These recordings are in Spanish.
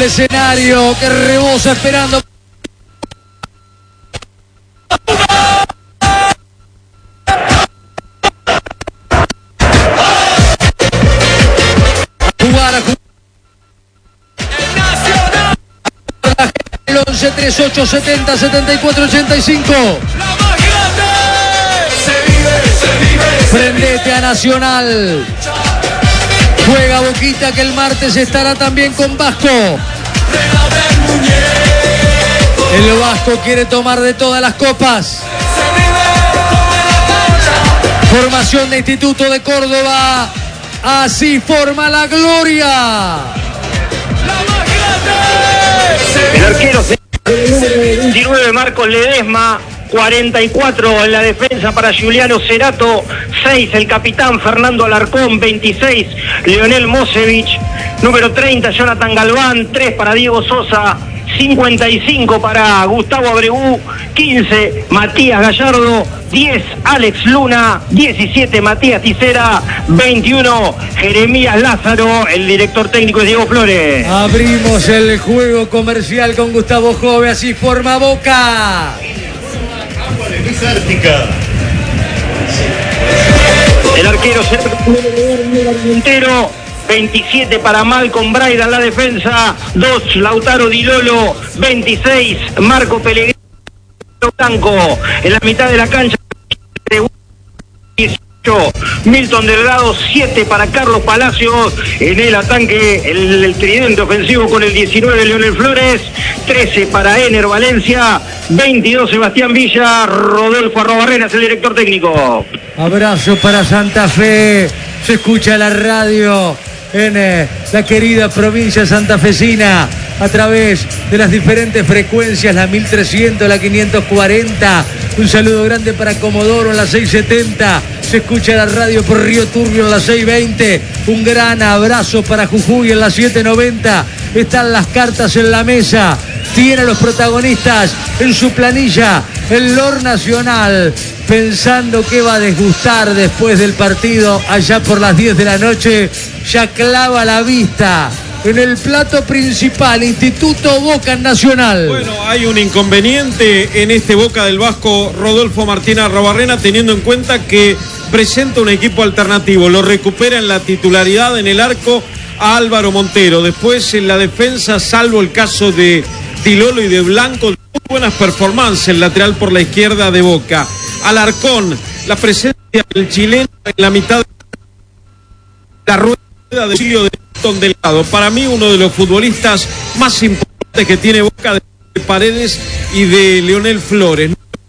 el escenario que rebosa esperando. El 11 38 70 74 85. Prendete a Nacional. Juega Boquita, que el martes estará también con Vasco. El Vasco quiere tomar de todas las copas. Formación de Instituto de Córdoba. Así forma la gloria. El arquero 19, Marcos Ledesma. 44 en la defensa para Giuliano Cerato, 6 el capitán Fernando Alarcón, 26 Leonel Mosevich, número 30 Jonathan Galván, 3 para Diego Sosa, 55 para Gustavo Abregú, 15 Matías Gallardo, 10 Alex Luna, 17 Matías Ticera, 21 Jeremías Lázaro. El director técnico es Diego Flores. Abrimos el juego comercial con Gustavo Jove, así forma Boca. El arquero Montero, 27 para Malcolm Braida en la defensa, 2 Lautaro Di Lolo, 26 Marco Pellegrino Blanco en la mitad de la cancha, 18 Milton Delgado, 7 para Carlos Palacios en el ataque, el tridente ofensivo con el 19 Leonel Flores, 13 para Ener Valencia, 22 Sebastián Villa, Rodolfo Arrobarrenas el director técnico. Abrazo para Santa Fe, se escucha la radio en la querida provincia santafesina a través de las diferentes frecuencias, la 1300, la 540. Un saludo grande para Comodoro en la 670. Se escucha la radio por Río Turbio en la 620. Un gran abrazo para Jujuy en la 790. Están las cartas en la mesa. Tiene a los protagonistas en su planilla. El Lor Nacional, pensando que va a desgustar después del partido allá por las 10 de la noche, ya clava la vista en el plato principal, Instituto Boca Nacional. Bueno, hay un inconveniente en este Boca del Vasco, Rodolfo Martínez Arrobarrena, teniendo en cuenta que presenta un equipo alternativo. Lo recupera en la titularidad en el arco a Álvaro Montero. Después en la defensa, salvo el caso de Tilolo y de Blanco, muy buenas performances el lateral por la izquierda de Boca. Alarcón, la presencia del chileno en la mitad de la rueda de Silvio de Delgado. Para mí uno de los futbolistas más importantes que tiene Boca, de Paredes y de Leonel Flores.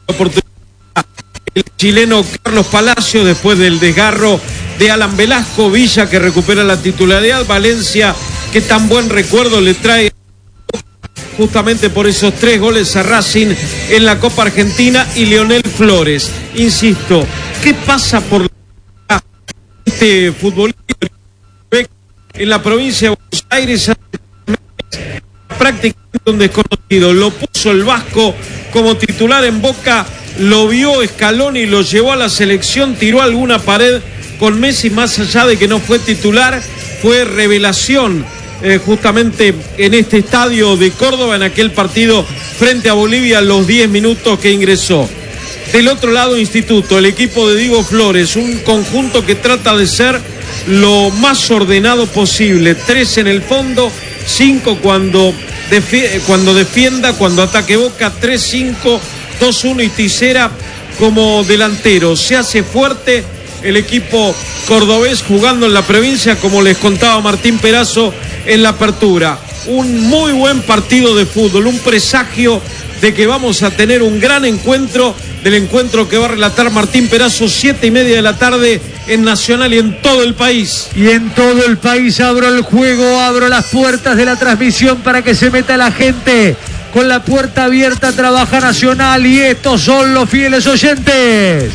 El chileno Carlos Palacio, después del desgarro de Alan Velasco, Villa que recupera la titularidad, Valencia que tan buen recuerdo le trae justamente por esos 3 goles a Racing en la Copa Argentina, y Leonel Flores. Insisto, ¿qué pasa por este futbolista en la provincia de Buenos Aires? Prácticamente un desconocido. Lo puso el Vasco como titular en Boca, lo vio Scaloni y lo llevó a la selección, tiró alguna pared con Messi, más allá de que no fue titular, fue revelación justamente en este estadio de Córdoba, en aquel partido frente a Bolivia, los 10 minutos que ingresó. Del otro lado, Instituto, el equipo de Diego Flores, un conjunto que trata de ser lo más ordenado posible. 3 en el fondo, 5 cuando defienda, cuando ataque Boca, 3-5, 2-1 y Ticera como delantero. Se hace fuerte el equipo cordobés jugando en la provincia, como les contaba Martín Perazo en la apertura. Un muy buen partido de fútbol, un presagio de que vamos a tener un gran encuentro, del encuentro que va a relatar Martín Perazo, 7:30 de la tarde en Nacional y en todo el país. Y en todo el país abro el juego, abro las puertas de la transmisión para que se meta la gente. Con la puerta abierta trabaja Nacional y estos son los fieles oyentes.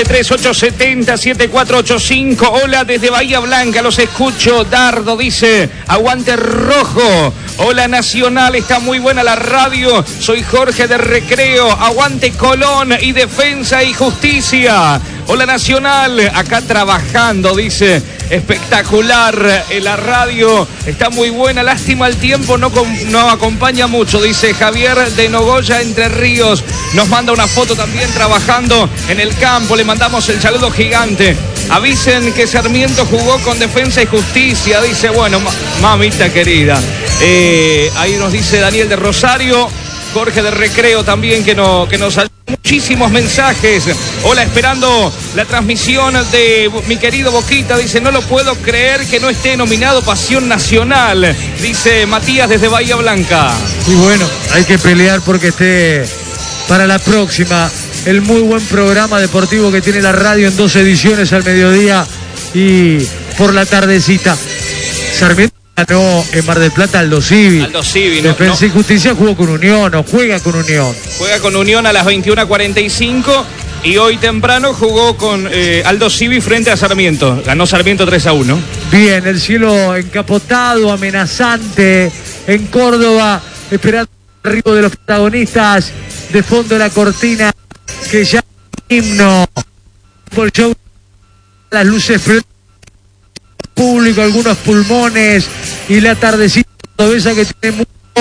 1138707485. Hola desde Bahía Blanca, los escucho. Dardo dice, aguante rojo. Hola Nacional, está muy buena la radio. Soy Jorge de Recreo. Aguante Colón y Defensa y Justicia. Hola Nacional, acá trabajando, dice. Espectacular, la radio está muy buena, lástima el tiempo no acompaña mucho, dice Javier de Nogoya, Entre Ríos. Nos manda una foto también trabajando en el campo, le mandamos el saludo gigante. Avisen que Sarmiento jugó con Defensa y Justicia, dice, bueno, mamita querida. Ahí nos dice Daniel de Rosario, Jorge de Recreo también que nos saluda. Muchísimos mensajes. Hola, esperando la transmisión de mi querido Boquita. Dice, no lo puedo creer que no esté nominado Pasión Nacional. Dice Matías desde Bahía Blanca. Y bueno, hay que pelear porque esté para la próxima. El muy buen programa deportivo que tiene la radio en 2 ediciones al mediodía y por la tardecita. Sarmiento ganó en Mar del Plata Aldo Civi. Defensa y Justicia jugó con Unión, o juega con Unión. Juega con Unión a las 21:45 y hoy temprano jugó con Aldo Civi frente a Sarmiento. Ganó Sarmiento 3-1. Bien, el cielo encapotado, amenazante en Córdoba, esperando el arribo de los protagonistas. De fondo la cortina que ya himno. Por show, las luces público, algunos pulmones y la tardecita cordobesa que tiene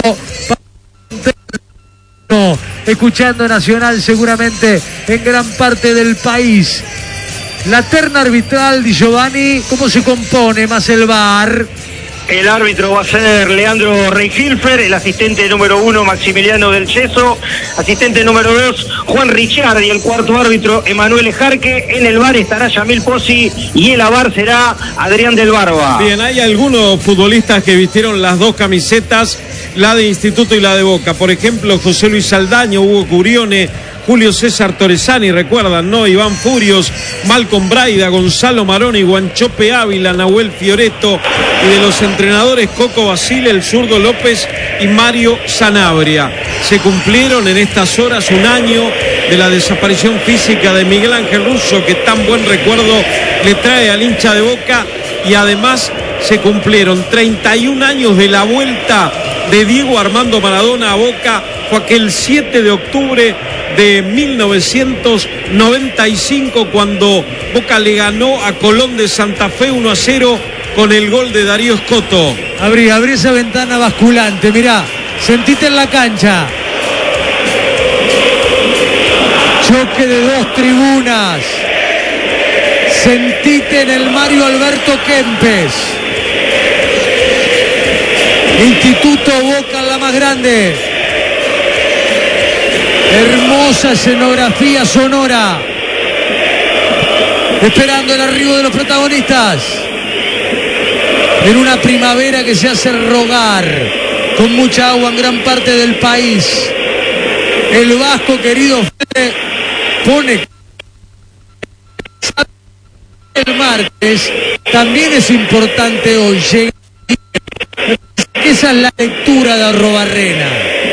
mucho escuchando Nacional seguramente en gran parte del país. La terna arbitral Di Giovanni, ¿cómo se compone más el VAR? El árbitro va a ser Leandro Reihilfer, el asistente número 1 Maximiliano del Yeso, asistente número 2 Juan Richard y el cuarto árbitro Emanuel Jarque. En el VAR estará Yamil Pozzi y el VAR será Adrián del Barba. Bien, hay algunos futbolistas que vistieron las 2 camisetas, la de Instituto y la de Boca. Por ejemplo, José Luis Saldaño, Hugo Curione, Julio César Torresani, recuerdan, ¿no? Iván Furios, Malcolm Braida, Gonzalo Maroni, Guanchope Ávila, Nahuel Fioreto, y de los entrenadores Coco Basile, el zurdo López y Mario Sanabria. Se cumplieron en estas horas 1 año de la desaparición física de Miguel Ángel Russo, que tan buen recuerdo le trae al hincha de Boca, y además se cumplieron 31 años de la vuelta de Diego Armando Maradona a Boca. Fue aquel 7 de octubre de 1995 cuando Boca le ganó a Colón de Santa Fe 1-0 con el gol de Darío Scotto. Abrí esa ventana basculante, mirá, sentite en la cancha. Choque de 2 tribunas. Sentite en el Mario Alberto Kempes. Instituto Boca, la más grande. Hermosa escenografía sonora. Esperando el arribo de los protagonistas. En una primavera que se hace rogar. Con mucha agua en gran parte del país. El vasco querido Fede pone el martes. También es importante hoy. Esa es la lectura de Arrobarrena.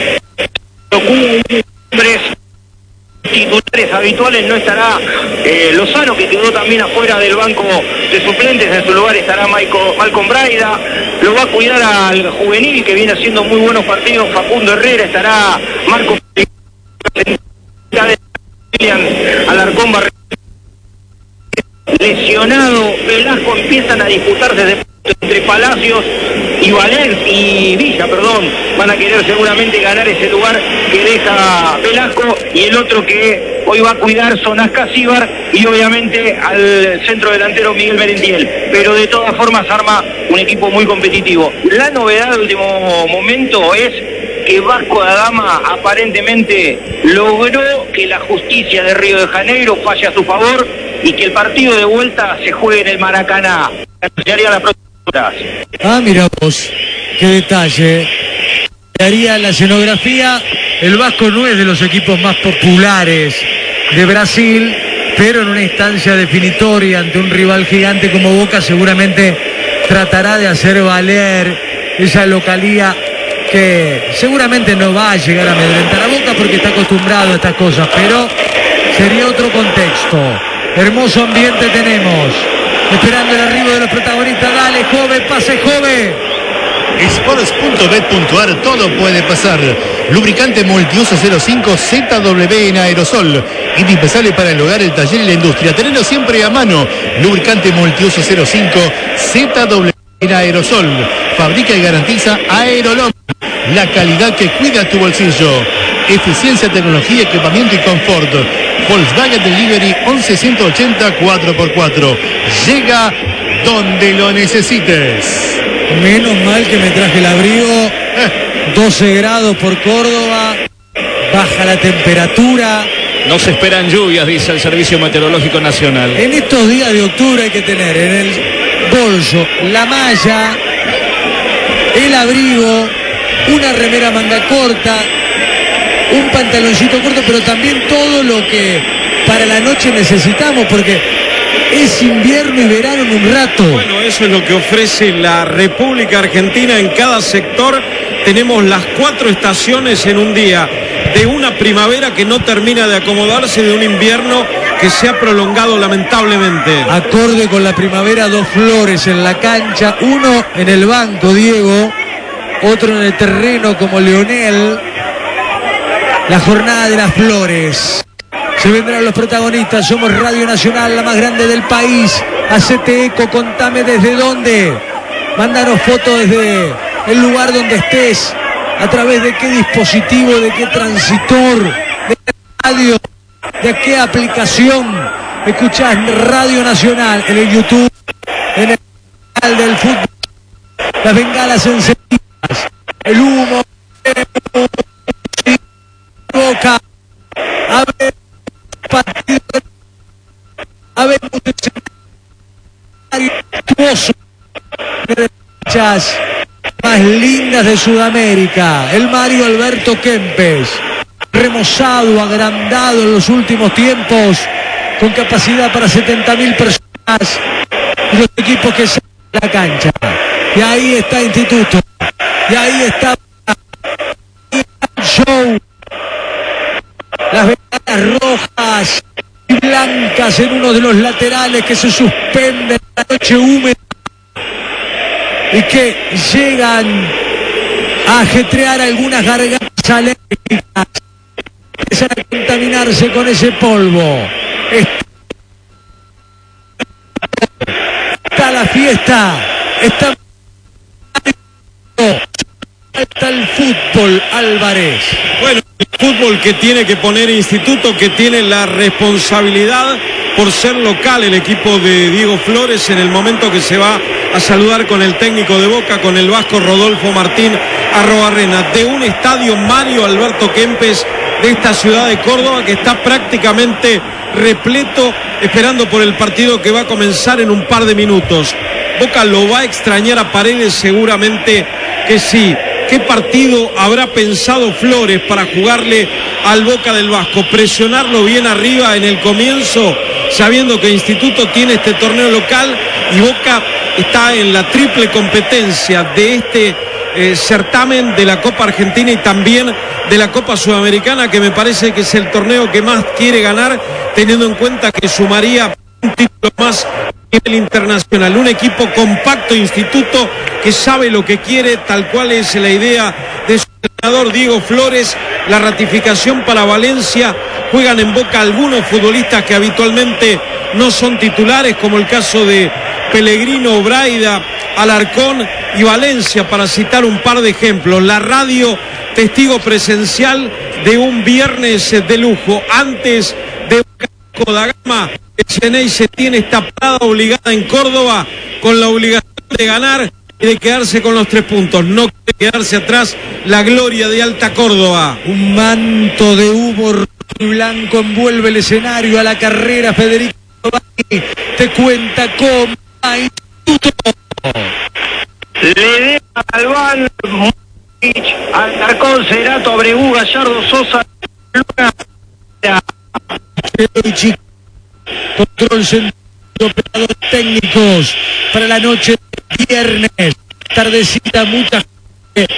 Titulares habituales no estará Lozano, que quedó también afuera del banco de suplentes. En su lugar estará Malcolm Braida. Lo va a cuidar al juvenil que viene haciendo muy buenos partidos Facundo Herrera. Estará Marco Alarcón lesionado. Velasco. Empiezan a disputarse entre Palacios y Villa, van a querer seguramente ganar ese lugar que deja Velasco, y el otro que hoy va a cuidar son Ascasíbar y obviamente al centro delantero Miguel Merentiel, pero de todas formas arma un equipo muy competitivo. La novedad del último momento es que Vasco da Gama aparentemente logró que la justicia de Río de Janeiro falle a su favor y que el partido de vuelta se juegue en el Maracaná. Anunciaría las próximas horas. Ah, mira vos, qué detalle. Haría la escenografía. El Vasco no es de los equipos más populares de Brasil, pero en una instancia definitoria ante un rival gigante como Boca seguramente tratará de hacer valer esa localía que seguramente no va a llegar a amedrentar a Boca porque está acostumbrado a estas cosas, pero sería otro contexto. Hermoso ambiente tenemos, esperando el arribo de los protagonistas. Dale, Jove, pase Jove. Sports.bet.ar, todo puede pasar. Lubricante multiuso 05 ZW en aerosol. Indispensable para el hogar, el taller y la industria. Tenerlo siempre a mano. Lubricante multiuso 05 ZW en aerosol. Fabrica y garantiza Aerolom. La calidad que cuida tu bolsillo. Eficiencia, tecnología, equipamiento y confort. Volkswagen Delivery 11180 4x4. Llega donde lo necesites. Menos mal que me traje el abrigo. 12 grados por Córdoba. Baja la temperatura. No se esperan lluvias, dice el Servicio Meteorológico Nacional. En estos días de octubre hay que tener en el bolso la malla, el abrigo, una remera manga corta, un pantaloncito corto, pero también todo lo que para la noche necesitamos, porque es invierno y verano en un rato. Bueno, eso es lo que ofrece la República Argentina en cada sector. Tenemos las 4 estaciones en un día, de una primavera que no termina de acomodarse, de un invierno que se ha prolongado lamentablemente. Acorde con la primavera, 2 flores en la cancha, uno en el banco, Diego, otro en el terreno como Leonel. La jornada de las flores. Se vendrán los protagonistas. Somos Radio Nacional, la más grande del país. Hacete eco, contame desde dónde. Mándanos fotos desde el lugar donde estés. A través de qué dispositivo, de qué transitor, de qué radio, de qué aplicación. Escuchás Radio Nacional en el YouTube, en el canal del fútbol. Las bengalas encendidas. El humo. Boca. A ver. Partido. A ver. Más lindas de Sudamérica. El Mario Alberto Kempes, remozado, agrandado en los últimos tiempos, con capacidad para 70.000 personas, y los equipos que salen a la cancha. Y ahí está Instituto, y ahí está el show, las bengalas rojas y blancas en uno de los laterales que se suspenden en la noche húmeda y que llegan a ajetrear algunas gargantas alérgicas, empiezan a contaminarse con ese polvo. Está la fiesta, está el fútbol, Álvarez. Bueno, el fútbol que tiene que poner Instituto, que tiene la responsabilidad por ser local el equipo de Diego Flores en el momento que se va a saludar con el técnico de Boca, con el vasco Rodolfo Martín Arrobarrena, de un estadio Mario Alberto Kempes de esta ciudad de Córdoba que está prácticamente repleto, esperando por el partido que va a comenzar en un par de minutos. Boca lo va a extrañar a Paredes, seguramente que sí. ¿Qué partido habrá pensado Flores para jugarle al Boca del Vasco? Presionarlo bien arriba en el comienzo, sabiendo que Instituto tiene este torneo local y Boca está en la triple competencia de este certamen de la Copa Argentina y también de la Copa Sudamericana, que me parece que es el torneo que más quiere ganar, teniendo en cuenta que sumaría un título más a nivel internacional. Un equipo compacto, Instituto, que sabe lo que quiere, tal cual es la idea de su entrenador Diego Flores. La ratificación para Valencia. Juegan en Boca algunos futbolistas que habitualmente no son titulares, como el caso de Pellegrino, Braida, Alarcón y Valencia, para citar un par de ejemplos. La radio, testigo presencial de un viernes de lujo. Antes de Vasco da Gama, el Ceney se tiene esta parada obligada en Córdoba, con la obligación de ganar y de quedarse con los 3 puntos. No quiere quedarse atrás la gloria de Alta Córdoba. Un manto de humo rojo y blanco envuelve el escenario. A la carrera, Federico Giovanni te cuenta cómo va Instituto. Le deja Galván, Alarcón, Cerato, Abregu, Gallardo, Sosa, Luna. Control central, operadores técnicos para la noche de viernes. Tardecita, mucha gente.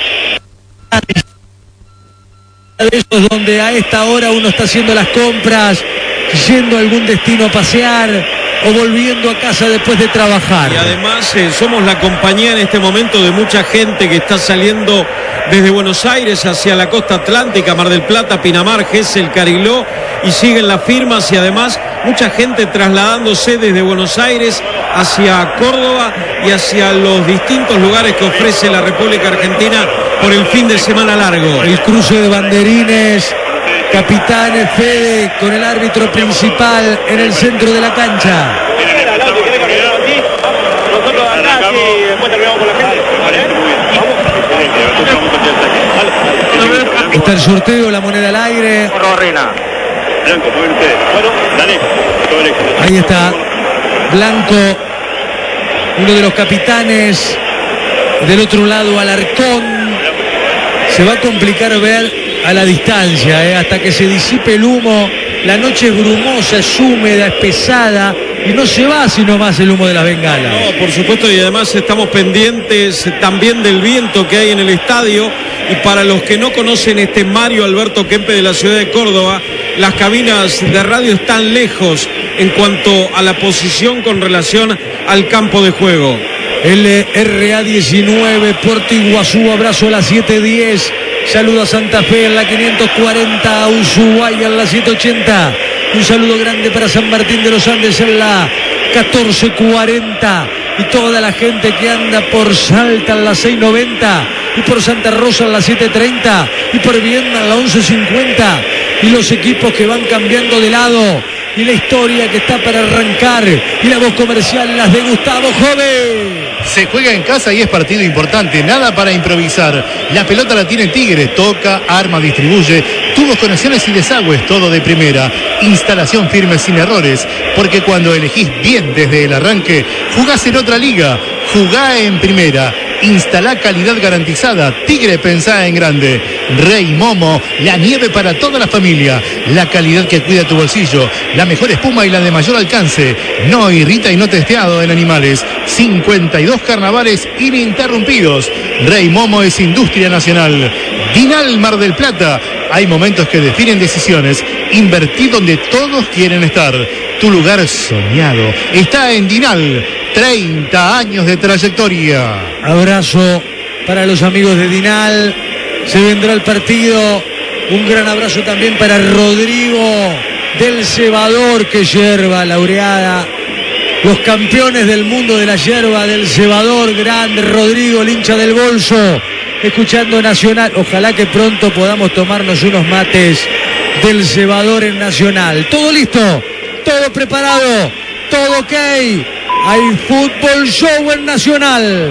De esos donde a esta hora uno está haciendo las compras, yendo a algún destino a pasear, o volviendo a casa después de trabajar. Y además somos la compañía en este momento de mucha gente que está saliendo desde Buenos Aires hacia la costa atlántica, Mar del Plata, Pinamar, Gesell, Cariló, y siguen las firmas, y además mucha gente trasladándose desde Buenos Aires hacia Córdoba y hacia los distintos lugares que ofrece la República Argentina por el fin de semana largo. El cruce de banderines, capitán Fede con el árbitro principal en el centro de la cancha. Nosotros acá, y después terminamos con la gente. Está el sorteo, la moneda al aire. Ahí está Blanco, uno de los capitanes. Del otro lado Alarcón. Se va a complicar ver a la distancia, hasta que se disipe el humo. La noche es brumosa, es húmeda, es pesada, y no se va sino más el humo de las bengalas. No, por supuesto, y además estamos pendientes también del viento que hay en el estadio. Y para los que no conocen este Mario Alberto Kempes de la ciudad de Córdoba, las cabinas de radio están lejos en cuanto a la posición con relación al campo de juego. El RA19, Puerto Iguazú, abrazo a la 710. Saludo a Santa Fe en la 540, a Ushuaia en la 780. Un saludo grande para San Martín de los Andes en la 1440. Y toda la gente que anda por Salta en la 690. Y por Santa Rosa en la 730. Y por Viedma en la 1150. Y los equipos que van cambiando de lado. Y la historia que está para arrancar. Y la voz comercial, las de Gustavo Jove. Se juega en casa y es partido importante, nada para improvisar. La pelota la tiene Tigre, toca, arma, distribuye, tubos, conexiones y desagües, todo de primera. Instalación firme sin errores, porque cuando elegís bien desde el arranque, jugás en otra liga, jugá en primera. Instalá calidad garantizada. Tigre, pensá en grande. Rey Momo, la nieve para toda la familia. La calidad que cuida tu bolsillo. La mejor espuma y la de mayor alcance. No irrita y no testeado en animales. 52 carnavales ininterrumpidos. Rey Momo es industria nacional. Dinal Mar del Plata. Hay momentos que definen decisiones. Invertí donde todos quieren estar. Tu lugar soñado está en Dinal. 30 años de trayectoria. Abrazo para los amigos de Dinal. Se vendrá el partido. Un gran abrazo también para Rodrigo del Cebador, que yerba laureada. Los campeones del mundo de la yerba del Cebador. Grande Rodrigo, el hincha del bolso. Escuchando Nacional. Ojalá que pronto podamos tomarnos unos mates del Cebador en Nacional. Todo listo, todo preparado, todo ok. Hay fútbol show en Nacional.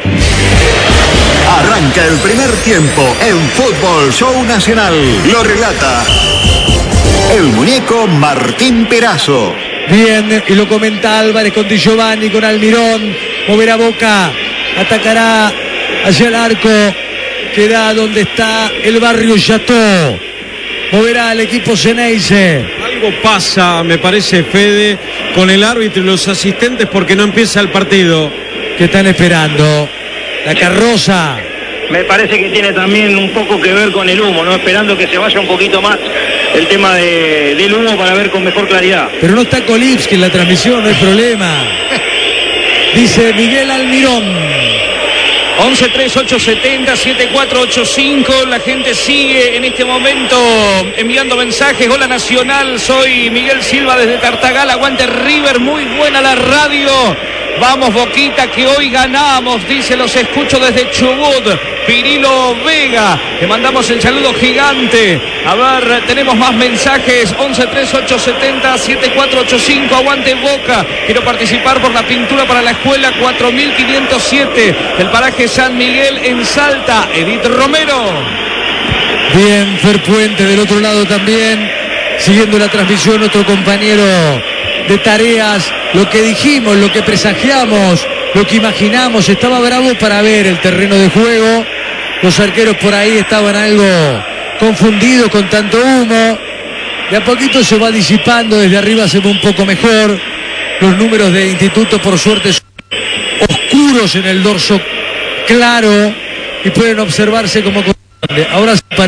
Arranca el primer tiempo en Fútbol Show Nacional. Lo relata el muñeco Martín Perazo. Bien, y lo comenta Álvarez con Di Giovanni, con Almirón. Moverá Boca, atacará hacia el arco que da donde está el barrio Chateau. Moverá al equipo Ceneice. Algo pasa, me parece, Fede, con el árbitro y los asistentes porque no empieza el partido. ¿Qué están esperando? La carroza. Me parece que tiene también un poco que ver con el humo, ¿no? Esperando que se vaya un poquito más el tema del humo para ver con mejor claridad. Pero no está Kolipski en la transmisión, no hay problema. Dice Miguel Almirón. 11-3870-7485. La gente sigue en este momento enviando mensajes. Hola Nacional, soy Miguel Silva desde Tartagal. Aguante River, muy buena la radio. Vamos Boquita, que hoy ganamos, dice, los escucho desde Chubut. Pirilo Vega, le mandamos el saludo gigante. A ver, tenemos más mensajes. 11-3870-7485. Aguante Boca, quiero participar por la pintura para la escuela 4507 del paraje San Miguel en Salta. Edith Romero. Bien, Fer Puente del otro lado también, siguiendo la transmisión, otro compañero de tareas. Lo que dijimos, lo que presagiamos, lo que imaginamos, estaba bravo para ver el terreno de juego. Los arqueros por ahí estaban algo confundidos con tanto humo. De a poquito se va disipando, desde arriba se ve un poco mejor. Los números de Instituto, por suerte, son oscuros en el dorso claro y pueden observarse como corresponde. Ahora se parece